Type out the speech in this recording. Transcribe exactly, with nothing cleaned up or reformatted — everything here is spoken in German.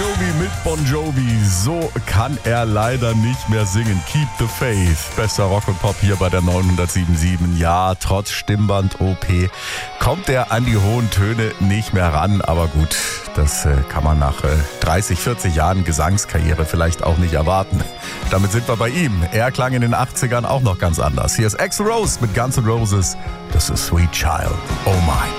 Jovi mit Bon Jovi. So kann er leider nicht mehr singen. Keep the Faith. Bester Rock und Pop hier bei der neunhundertsieben Komma sieben. Ja, trotz Stimmband-O P kommt er an die hohen Töne nicht mehr ran. Aber gut, das äh, kann man nach äh, dreißig, vierzig Jahren Gesangskarriere vielleicht auch nicht erwarten. Damit sind wir bei ihm. Er klang in den achtzigern auch noch ganz anders. Hier ist Axl Rose mit Guns N' Roses. Das ist Sweet Child. Oh my.